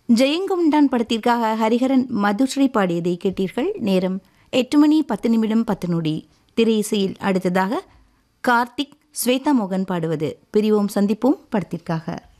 ஜெயங்கொண்டான் படத்திற்காக ஹரிஹரன் மதுஸ்ரீ பாடியதை கேட்டீர்கள். நேரம் 8:10 திரை இசையில் அடுத்ததாக கார்த்திக், ஸ்வேதா மோகன் பாடுவது பிரிவோம் சந்திப்போம் படத்திற்காக.